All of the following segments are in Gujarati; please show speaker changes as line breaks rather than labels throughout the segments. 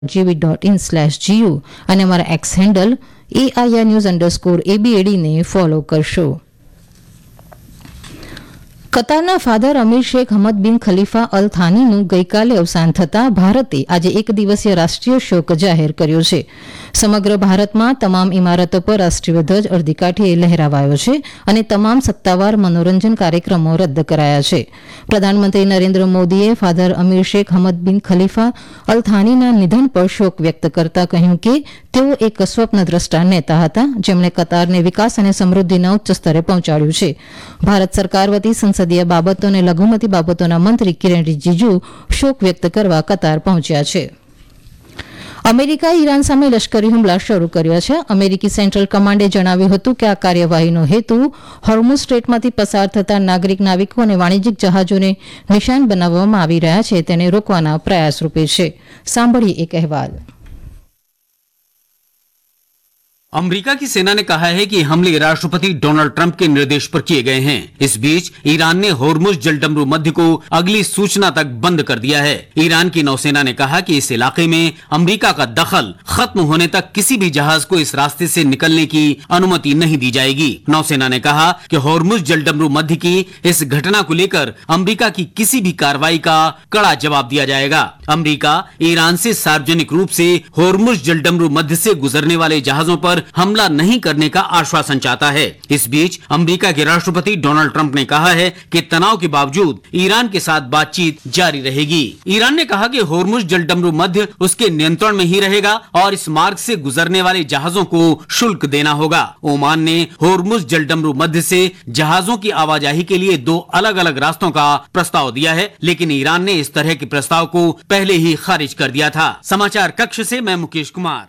gv.in/gu અને અમારા એક્સ હેન્ડલ AIR_news_ABAD ને ફોલો કરશો. કતારના ફાધર અમીર શેખ હમદ બિન ખલીફા અલ થાનીનું ગઈકાલે અવસાન થતાં ભારતે આજે એક દિવસીય રાષ્ટ્રીય શોક જાહેર કર્યો છે. સમગ્ર ભારતમાં તમામ ઇમારતો પર રાષ્ટ્રીય ધ્વજ અડધી કાઠીએ લહેરાવાયો છે અને તમામ સત્તાવાર મનોરંજન કાર્યક્રમો રદ કરાયા છે. પ્રધાનમંત્રી નરેન્દ્ર મોદીએ ફાધર અમીર શેખ હમદ બિન ખલીફા અલ થાનીના નિધન પર શોક વ્યક્ત કરતા કહ્યું કે તેઓ એક સ્વપ્નદ્રષ્ટા નેતા હતા, જેમણે કતારને વિકાસ અને સમૃદ્ધિના ઉચ્ચ સ્તરે પહોંચાડ્યું છે. ભારત સરકાર વતી સંસદીય બાબતો અને લઘુમતી બાબતોના મંત્રી કિરણ રિજિજુ શોક વ્યક્ત કરવા કતાર પહોંચ્યા છે. અમેરિકાએ ઈરાન સામે લશ્કરી હુમલા શરૂ કર્યા છે. અમેરિકી સેન્ટ્રલ કમાન્ડે જણાવ્યું હતું કે આ કાર્યવાહીનો હેતુ હોર્મુઝ સ્ટ્રેટમાંથી પસાર થતા નાવિકો અને વાણિજ્યિક જહાજોને નિશાન બનાવવામાં આવી રહ્યા છે તેને રોકવાના પ્રયાસ રૂપે છે. સાંભળીએ એક અહેવાલ.
अमेरिका की सेना ने कहा है कि हमले राष्ट्रपति डोनाल्ड ट्रंप के निर्देश पर किए गए हैं. इस बीच ईरान ने होर्मुज जलडमरू मध्य को अगली सूचना तक बंद कर दिया है. ईरान की नौसेना ने कहा कि इस इलाके में अमेरिका का दखल खत्म होने तक किसी भी जहाज को इस रास्ते से निकलने की अनुमति नहीं दी जाएगी. नौसेना ने कहा कि होर्मुज जलडमरू मध्य की इस घटना को लेकर अमेरिका की किसी भी कार्रवाई का कड़ा जवाब दिया जाएगा. अमेरिका ईरान से सार्वजनिक रूप से होर्मुज जलडमरू मध्य से गुजरने वाले जहाजों पर हमला नहीं करने का आश्वासन चाहता है. इस बीच अमेरिका के राष्ट्रपति डोनाल्ड ट्रंप ने कहा है कि तनाव के बावजूद ईरान के साथ बातचीत जारी रहेगी. ईरान ने कहा कि होर्मुज जलडमरू मध्य उसके नियंत्रण में ही रहेगा और इस मार्ग से गुजरने वाले जहाजों को शुल्क देना होगा. ओमान ने होर्मुज जलडमरू मध्य से जहाजों की आवाजाही के लिए 2 अलग-अलग रास्तों का प्रस्ताव दिया है, लेकिन ईरान ने इस तरह के प्रस्ताव को पहले ही खारिज कर दिया था. समाचार कक्ष से मैं मुकेश कुमार.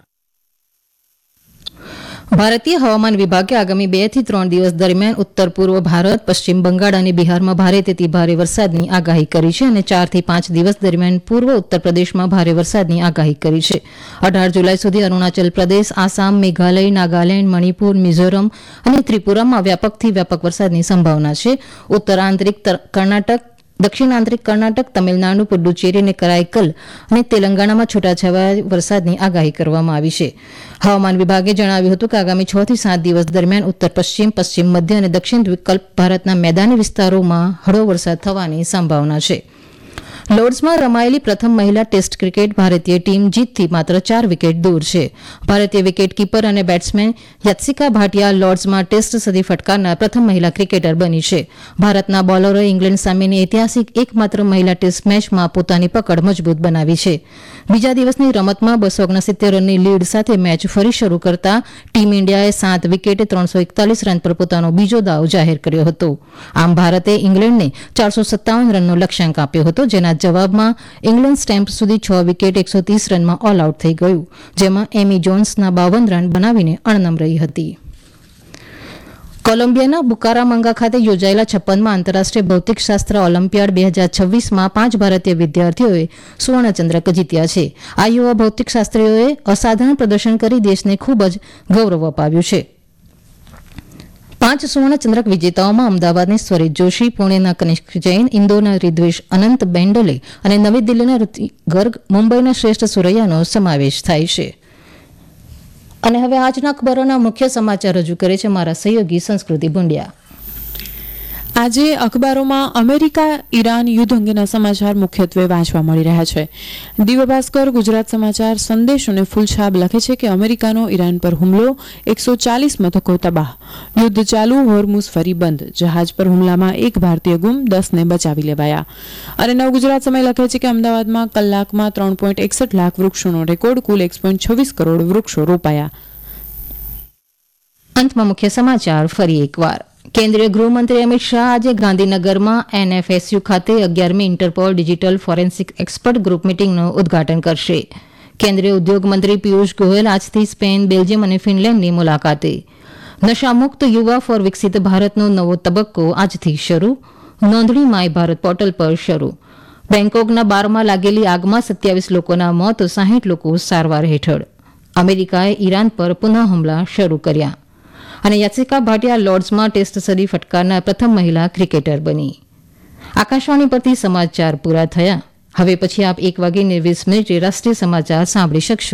ભારતીય હવામાન વિભાગે આગામી 2 થી 3 દિવસ દરમિયાન ઉત્તર પૂર્વ ભારત, પશ્ચિમ બંગાળ અને બિહારમાં ભારેથી ભારે વરસાદની આગાહી કરી છે અને 4 થી 5 દિવસ દરમિયાન પૂર્વ ઉત્તર પ્રદેશમાં ભારે વરસાદની આગાહી કરી છે. 18 જુલાઈ સુધી અરુણાચલ પ્રદેશ, આસામ, મેઘાલય, નાગાલેન્ડ, મણિપુર, મિઝોરમ અને ત્રિપુરામાં વ્યાપકથી વ્યાપક વરસાદની સંભાવના છે. ઉત્તરાંતરિક કર્ણાટક, દક્ષિણાંતરિક કર્ણાટક, તમિલનાડુ, પુડુચેરી અને કરાઈકલ અને તેલંગાણામાં છૂટાછવાયા વરસાદની આગાહી કરવામાં આવી છે. હવામાન વિભાગે જણાવ્યું હતું કે આગામી 6 થી 7 દિવસ દરમિયાન ઉત્તર પશ્ચિમ, પશ્ચિમ મધ્ય અને દક્ષિણ દ્વીપકલ્પ ભારતના મેદાની વિસ્તારોમાં હળવો વરસાદ થવાની સંભાવના છે. લોર્ડ્સમાં રમાયેલી પ્રથમ મહિલા ટેસ્ટ ક્રિકેટ ભારતીય ટીમ જીતથી માત્ર 4 વિકેટ દૂર છે. ભારતીય વિકેટ કીપર અને બેટ્સમેન યાત્સિકા ભાટિયા લોર્ડ્સમાં ટેસ્ટ સદી ફટકારનાર પ્રથમ મહિલા ક્રિકેટર બની છે. ભારતના બોલરોએ ઇંગ્લેન્ડ સામેની ઐતિહાસિક એકમાત્ર મહિલા ટેસ્ટ મેચમાં પોતાની પકડ મજબૂત બનાવી છે. બીજા દિવસની રમતમાં 269 રનની લીડ સાથે મેચ ફરી શરૂ કરતા ટીમ ઇન્ડિયાએ 7 વિકેટે 341 રન પર પોતાનો બીજો દાવ જાહેર કર્યો હતો. આમ ભારતે ઇંગ્લેન્ડને 457 રનનો લક્ષ્યાંક આપ્યો હતો, જેના જવાબમાં ઇંગ્લેન્ડ સ્ટેમ્પ સુધી 6 વિકેટ 130 રનમાં ઓલ આઉટ થઈ ગયું, જેમાં એમી જોન્સના 52 રન બનાવીને અણનમ રહી હતી. કોલંબિયાના બુકારામાંગા ખાતે યોજાયેલા 56મા આંતરરાષ્ટ્રીય ભૌતિકશાસ્ત્ર ઓલિમ્પિયાડ 2026માં 5 ભારતીય વિદ્યાર્થીઓએ સુવર્ણચંદ્રક જીત્યા છે. આ યુવા ભૌતિકશાસ્ત્રીઓએ અસાધારણ પ્રદર્શન કરી દેશને ખૂબ જ ગૌરવ અપાવ્યું છે. 5 સુવર્ણચંદ્રક વિજેતાઓમાં અમદાવાદની સ્વરિત જોશી, પુણેના કનિષ્ક જૈન, ઇન્દોરના રિદ્વેશ અનંત બેન્ડલે અને નવી દિલ્હીના ઋતિ ગર્ગ, મુંબઈના શ્રેષ્ઠ સુરૈયાનો સમાવેશ થાય છે. અને હવે આજના અખબારોના મુખ્ય સમાચાર રજૂ કરે છે મારા સહયોગી સંસ્કૃતિ બુંડિયા.
આજે અખબારોમાં અમેરિકા ઈરાન યુદ્ધ અંગેના સમાચાર મુખ્યત્વે વાંચવા મળી રહ્યા છે. દિવ્ય ભાસ્કર, ગુજરાત સમાચાર, સંદેશ અને ફૂલછાપ લખે છે કે અમેરિકાનો ઈરાન પર હુમલો, 140 મથકો તબાહ, યુદ્ધ ચાલુ, હોર્મુઝ ફરી બંધ, જહાજ પર હુમલામાં 1 ભારતીય ગુમ, 10ને બચાવી લેવાયા. અને નવ ગુજરાત સમય લખે છે કે અમદાવાદમાં કલાકમાં 3.61 લાખ વૃક્ષોનો રેકોર્ડ, કુલ 1.26 કરોડ વૃક્ષો રોપાયા.
અંતમાં મુખ્ય સમાચાર ફરી એકવાર. કેન્દ્રીય ગૃહમંત્રી અમિત શાહ આજે ગાંધીનગરમાં NFSU ખાતે 11મી Interpol digital forensic expert group મિટિંગનું ઉદઘાટન કરશે. કેન્દ્રીય ઉદ્યોગ મંત્રી પિયુષ ગોયલ આજથી સ્પેન, બેલ્જિયમ અને ફિનલેન્ડની મુલાકાતે. નશામુક્ત યુવા ફોર વિકસિત ભારતનો નવો તબક્કો આજથી શરૂ, નોંધણી માય ભારત પોર્ટલ પર શરૂ. બેંકોકના બારમાં લાગેલી આગમાં 27 લોકોના મોત, 60 લોકો સારવાર હેઠળ. અમેરિકાએ ઈરાન પર પુનઃ હુમલા શરૂ કર્યા. અને યાત્સિકા ભાટિયા લોર્ડ્સમાં ટેસ્ટ સદી ફટકારનાર પ્રથમ મહિલા ક્રિકેટર બની. આકાશવાણી પરથી સમાચાર પૂરા થયા. હવે પછી આપ 1:20 રાષ્ટ્રીય સમાચાર સાંભળી શકશો.